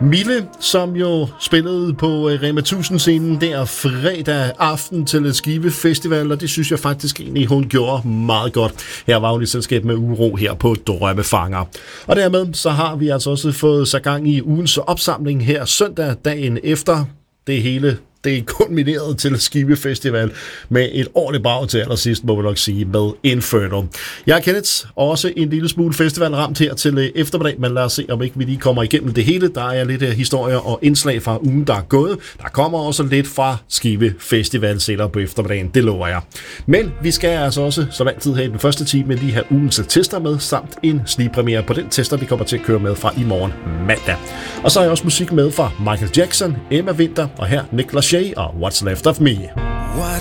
Mille, som jo spillede på Rema 1000-scenen der fredag aften til Skive Festival, og det synes jeg faktisk egentlig, hun gjorde meget godt. Her var hun i selskab med Uro her på Drømmefanger. Og dermed så har vi altså også fået sat gang i ugens opsamling her søndag, dagen efter det hele. Det er kulmineret til Skive Festival med et ordentligt brag til allersidst, må man nok sige, med Inferno. Jeg er Kenneth, også en lille smule festivalramt her til eftermiddag, men lad os se, om ikke vi lige kommer igennem det hele. Der er lidt historier og indslag fra ugen, der er gået. Der kommer også lidt fra Skive Festival senere på eftermiddagen, det lover jeg. Men vi skal altså også, som altid, have den første time lige have ugens tester med, samt en snigpremiere på den tester, vi kommer til at køre med fra i morgen mandag. Og så er jeg også musik med fra Michael Jackson, Emma Winter og her Nick Lachey og What's Left of Me. What's